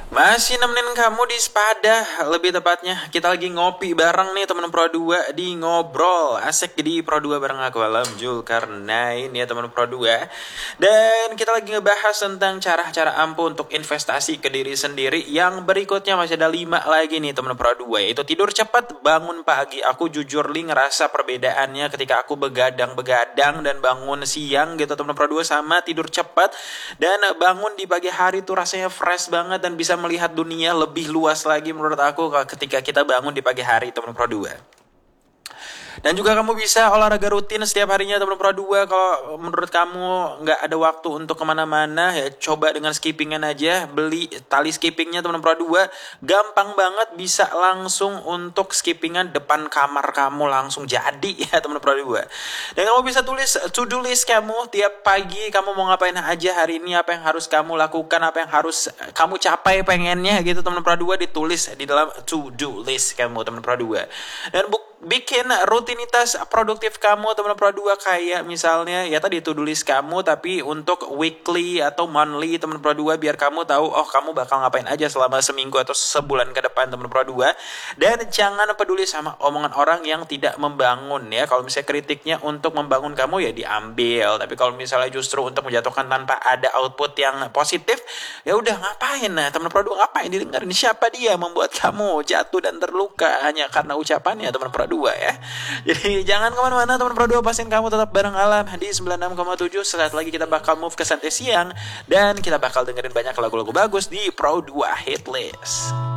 Masih nemenin kamu di Sepada. Lebih tepatnya kita lagi ngopi bareng nih teman Pro 2 di Ngobrol Asik di Pro 2 bareng aku Alam Zulkarnain ya teman Pro 2. Dan kita lagi ngebahas tentang cara-cara ampuh untuk investasi ke diri sendiri. Yang berikutnya masih ada 5 lagi nih teman Pro 2, yaitu tidur cepat, bangun pagi. Aku jujur ngerasa perbedaannya ketika aku begadang-begadang dan bangun siang gitu teman Pro 2 sama tidur cepat. Dan bangun di pagi hari tuh rasanya fresh banget dan bisa melihat dunia lebih luas lagi menurut aku ketika kita bangun di pagi hari teman Pro 2. Dan juga kamu bisa olahraga rutin setiap harinya teman Pro 2. Kalau menurut kamu nggak ada waktu untuk kemana-mana, ya coba dengan skippingan aja. Beli tali skippingnya teman Pro 2. Gampang banget, bisa langsung untuk skippingan depan kamar kamu langsung jadi ya teman Pro 2. Dan kamu bisa tulis to-do list kamu tiap pagi. Kamu mau ngapain aja hari ini, apa yang harus kamu lakukan, apa yang harus kamu capai pengennya gitu teman Pro 2, ditulis di dalam to-do list kamu teman Pro 2. Dan bikin rutinitas produktif kamu teman Pro 2, kayak misalnya ya tadi to-do list kamu tapi untuk weekly atau monthly teman Pro 2, biar kamu tahu kamu bakal ngapain aja selama seminggu atau sebulan ke depan teman Pro 2. Dan jangan peduli sama omongan orang yang tidak membangun ya. Kalau misalnya kritiknya untuk membangun kamu ya diambil, tapi kalau misalnya justru untuk menjatuhkan tanpa ada output yang positif, ya udah ngapain teman Pro 2, ngapain didengarin? Siapa dia membuat kamu jatuh dan terluka hanya karena ucapannya teman Pro 2 ya. Jadi jangan kemana-mana teman Pro 2, pastiin kamu tetap bareng Alam di 96,7. Sesaat lagi kita bakal move ke santai siang dan kita bakal dengerin banyak lagu-lagu bagus di Pro 2 Hitlist.